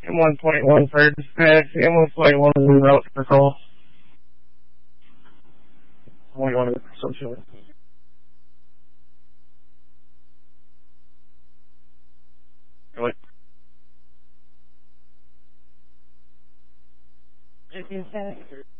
M1.1 first. M1.1 is the route for call. Only one of the social. What? Is that